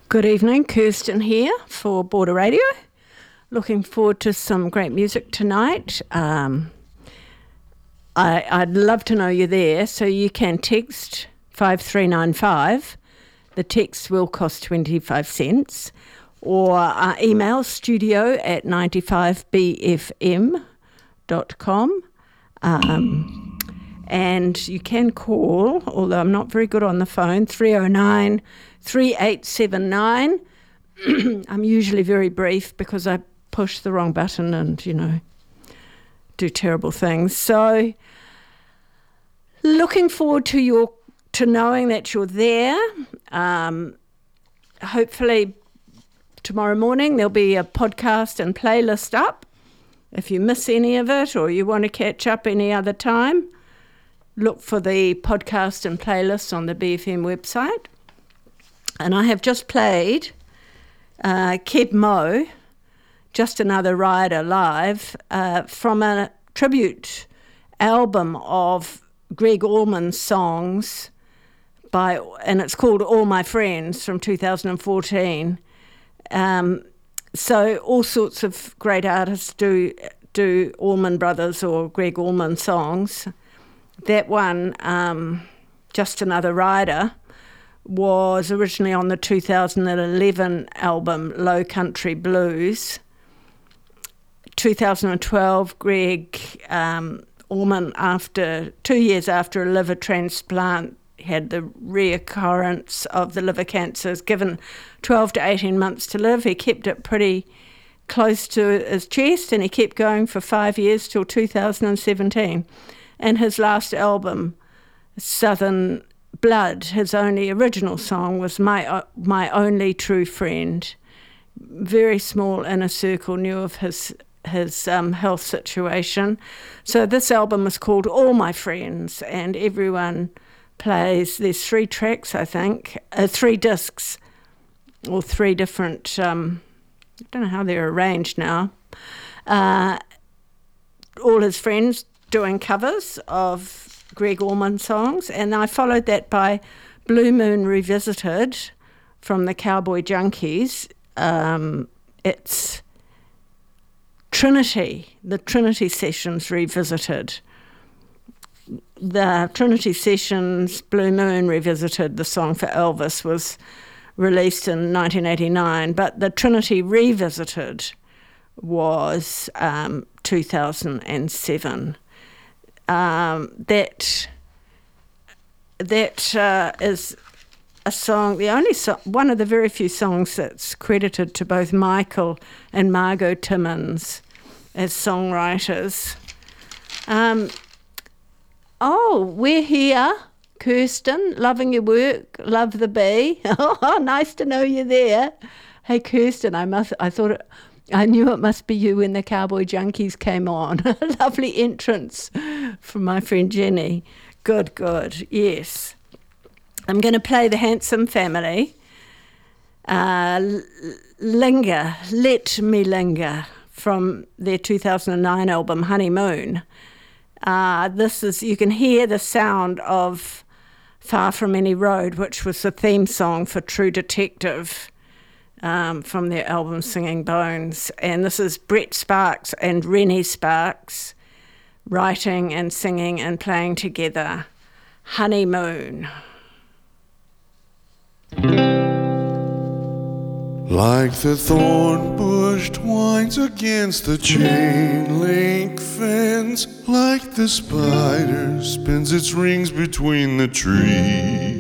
Good evening, Kirsten here for Border Radio. Looking forward to some great music tonight. I'd love to know you're there, so you can text 5395. The text will cost 25 cents. Or email studio@95bfm.com. And you can call, although I'm not very good on the phone, 309-3879. I'm usually very brief because I push the wrong button and, do terrible things. So looking forward to knowing that you're there. Hopefully tomorrow morning there'll be a podcast and playlist up. If you miss any of it or you want to catch up any other time, look for the podcast and playlist on the BFM website. And I have just played Keb Mo, Just Another Rider live, from a tribute album of Greg Allman's songs, and it's called All My Friends from 2014. So all sorts of great artists do Allman Brothers or Greg Allman songs. That one, Just Another Rider, was originally on the 2011 album Low Country Blues. 2012, Greg Allman, 2 years after a liver transplant, had the reoccurrence of the liver cancers. Given 12 to 18 months to live, he kept it pretty close to his chest, and he kept going for 5 years till 2017. And his last album, Southern Blood, his only original song was My Only True Friend. Very small inner circle knew of his health situation. So this album is called All My Friends, and everyone plays, there's 3 tracks, I think, 3 discs, or 3 different, I don't know how they're arranged now. All his friends doing covers of Greg Allman songs, and I followed that by Blue Moon Revisited from the Cowboy Junkies. It's Trinity, the Trinity Sessions Revisited. The Trinity Sessions Blue Moon Revisited, the song for Elvis, was released in 1989, but the Trinity Revisited was 2007. That is a song, one of the very few songs that's credited to both Michael and Margot Timmins as songwriters. We're here, Kirsten, loving your work, love the bee. Oh, nice to know you're there. Hey, Kirsten, I knew it must be you when the Cowboy Junkies came on. Lovely entrance from my friend Jenny. Good, yes. I'm going to play the Handsome Family. Linger, Let Me Linger, from their 2009 album Honeymoon. You can hear the sound of Far From Any Road, which was the theme song for True Detective, from their album Singing Bones. And this is Brett Sparks and Rennie Sparks writing and singing and playing together. Honeymoon. Like the thorn bush twines against the chain link fence, like the spider spins its rings between the trees.